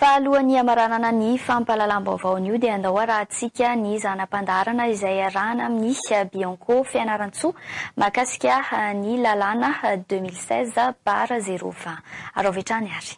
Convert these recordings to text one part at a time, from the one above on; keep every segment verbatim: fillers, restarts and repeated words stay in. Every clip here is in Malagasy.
Fahalohany amaranana ny fampahalalam-baovaon'io dia andao arahantsika ny zanam-pandarana izay arahana amin'ny Bianco Fianarantsoa mahakasika ny lalàna deux mille seize barra zéro vingt. Arovetrany ary.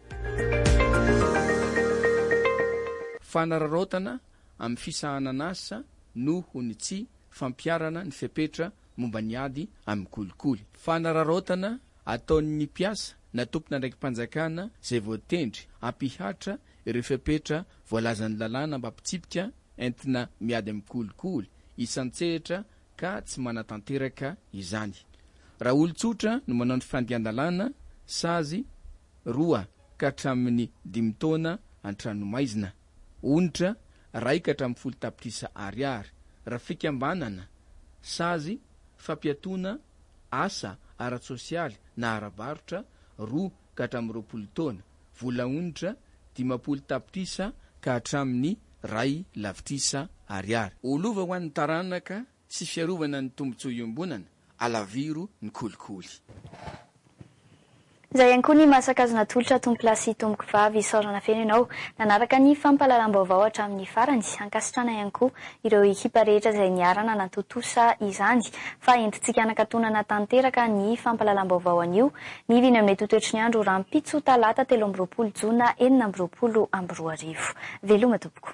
Fanararaotana amin'ny fisahana asa noho ny tsy fampiarana ny fepetra momba ny ady amin'ny kolikoly. Fanararaotana ataon'ny mpiasa na tompona ndraiky mpanjakana zay voatendry ampihatra ireo fepetra voalazan'ny lalàna mba mpitsipika entina miady amin'ny kolikoly isantsehatra ka tsy manatanteraka izany. Raha olon-tsotra no manao ny fandian-dalàna sazy roa ka hatramin'ny dimy taona an-tranomaizina, onitra raika hatramin'ny folo tapitrisa ariary. Raha fikambanana sazy fampiatona asa ara-tsosialy na ara-barotra roa ka hatramin'ny roapolo taona, vola onitra dimampolo tapitrisa ka hatramin'ny ray lavitrisa ariary. Olova ho an'ny taranaka sy fiarovana ny tombontsoa iombonana alaviro ny kolikoly. Zay ihany koa ny masakazona tolotra tompolasy tomboky vavy saorana feno ianao nanaraka ny fampahalalam-baovao hatramin'ny farany, ankasitrana ihany koa ireo ekipa rehetra izay niarana nantontosa izany fa entintsika anakatonana tanteraka ny fampahalalam-baovao anio ny vina amin'ny totoetry ny andro rampitso talata telo amby roapolo jona enina amby roapolo amby roa arivo. Veloma tompoko.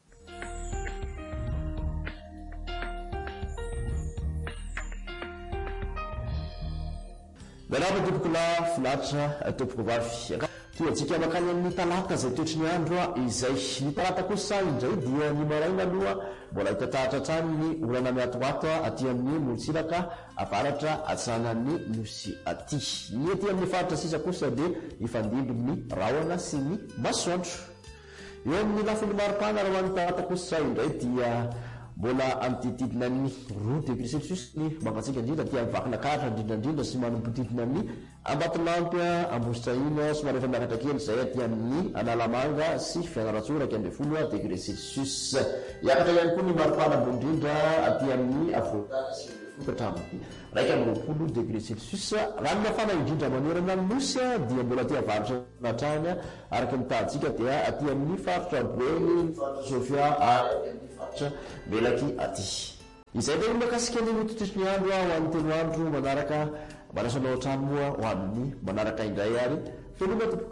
Galava tompokona finaritra tompoko vavy. Toa tsika makany amin'ny talata zay toetry ny andro izay ny talata kosa indray dia ny maraina aloha mbola hitatahatra hatrany ny orana miatoato aty amin'ny Morotsiraka avaratra atsanan'ny nosy aty. Ny aty amin'ny faritra sisa kosa dia ifandimby ny rahona sy ny masoandro. Eo amin'ny lafiny maripana raha hoan'ny talata kosa indray dia mbola amtitidina ny roa degré celsius ny mangatsika indrindra ty vakina karatra indrindrandrindra sy manompotidina ny Ambatolampy, Ambositra ina somary efa miakatra kely zay aty amin'ny Analamanga sy Fianarantsoa raika amby folo degré celsius. Iakatra ihany koa ny maripana ambony indrindra aty amin'ny Afovoan sy hatramin'ny raika amby roapolo degré celsius. Raha ny mafana indrindra manerana ny nosy dia mbola aty avaritra natrany araka ny tahantsika dia aty amin'ny faritra Boeny, Sofia ary Belaky aty. Izay dia makasika ny totoetry ny andro ho an'ny telo andro manaraka manasanao trano moa ho amin'ny manaraka indray ary veloma tompoko.